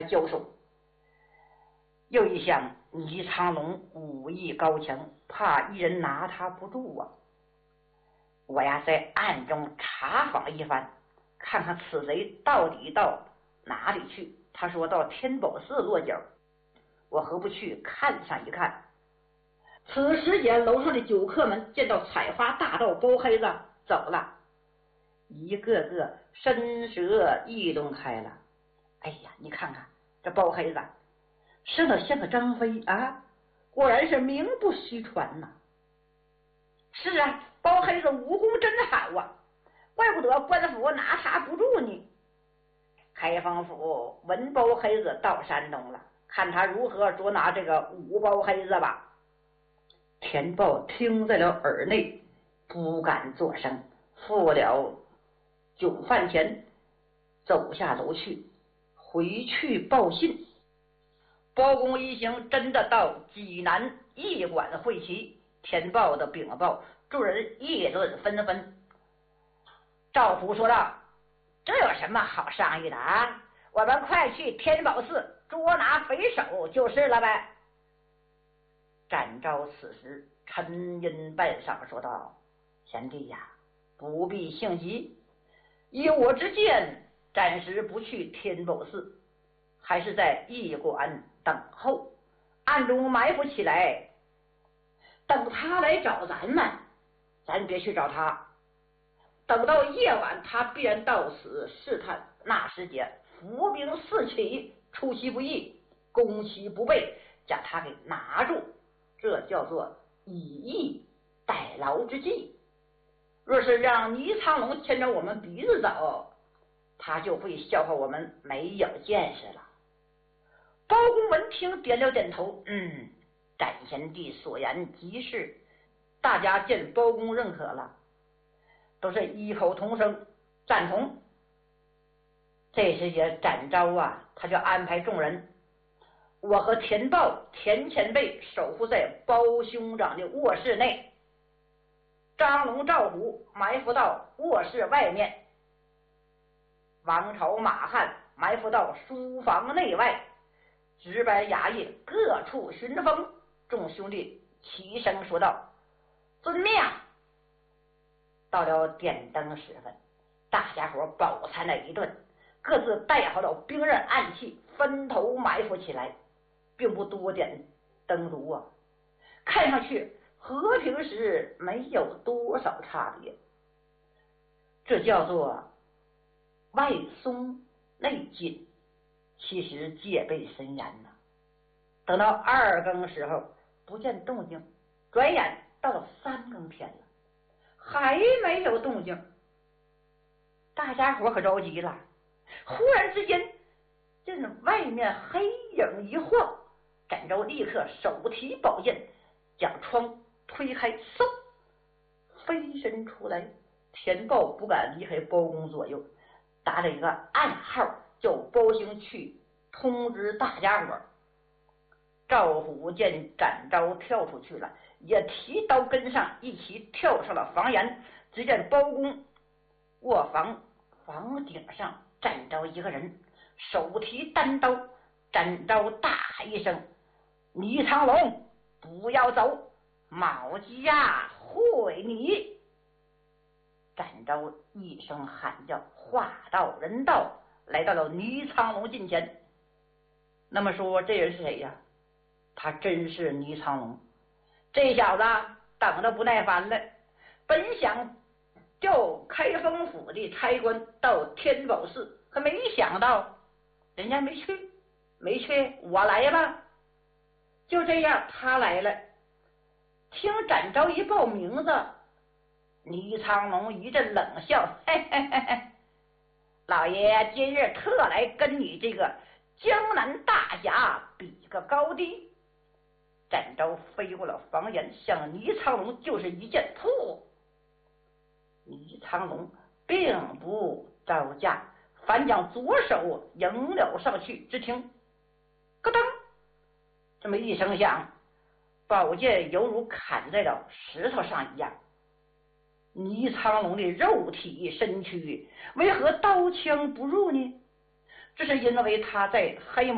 教授。又一想，倪长龙武艺高强，怕一人拿他不住啊！我呀，在暗中查访一番，看看此贼到底到哪里去。他说到天宝寺落脚，我何不去看上一看？此时间，楼上的酒客们见到采花大盗包黑子走了，一个个伸舌议论开了。哎呀，你看看这包黑子生得像个张飞啊，果然是名不虚传呐。是啊，包黑子武功真好啊，怪不得官府拿他不住呢。开封府闻包黑子到山东了，看他如何捉拿这个武包黑子吧。田豹听在了耳内，不敢作声，付了酒饭钱，走下楼去，回去报信。包公一行真的到济南驿馆会齐，田豹的禀报，众人议论纷纷。赵普说道：“这有什么好商议的啊？我们快去天宝寺捉拿匪首就是了呗。”展昭此时沉吟半晌，说道：“贤弟呀，不必性急，依我之见，暂时不去天宝寺，还是在驿馆等候，暗中埋伏起来，等他来找咱们，咱别去找他。等到夜晚，他必然到此试探，那时节伏兵四起，出其不意，攻其不备，将他给拿住，这叫做以逸待劳之计。若是让倪苍龙牵着我们鼻子走，他就会笑话我们没有见识了。”包公闻听点了点头，展贤弟所言极是，大家见包公认可了，都是异口同声赞同。这时节，展昭啊，他就安排众人，我和田豹、田前辈守护在包兄长的卧室内，张龙、赵虎埋伏到卧室外面，王朝、马汉埋伏到书房内外，值班衙役各处巡风。众兄弟齐声说道：“遵命！”到了点灯时分，大家伙饱餐了一顿，各自带好了兵刃暗器，分头埋伏起来，并不多点灯烛啊，看上去和平时没有多少差别。这叫做外松内紧，其实戒备森严呐。等到2更时候不见动静，转眼到了3更天了，还没有动静，大家伙可着急了。忽然之间，见外面黑影一晃，展昭立刻手提宝剑，将窗推开，嗖，飞身出来。田豹不敢离开包公左右，打了一个暗号，叫包兴去通知大家伙。赵虎见展昭跳出去了，也提刀跟上，一起跳上了房檐。只见包公卧房顶上展昭一个人，手提单刀。展昭大喊一声：“倪苍龙，不要走，毛家会你！”展昭一声喊叫，话到人到，来到了倪苍龙近前。那么说这人是谁呀？他真是倪苍龙。这小子等得不耐烦了，本想调开封府的差官到天宝寺，可没想到人家没去，我来吧。就这样，他来了。听展昭一报名字，倪苍龙一阵冷笑：“嘿嘿嘿嘿，老爷今日特来跟你这个江南大侠比个高低。”展昭飞过了房檐，向倪苍龙就是一剑，噗！倪苍龙并不招架，反将左手迎了上去。只听咯噔这么一声响，宝剑犹如砍在了石头上一样。倪苍龙的肉体身躯为何刀枪不入呢？这是因为他在黑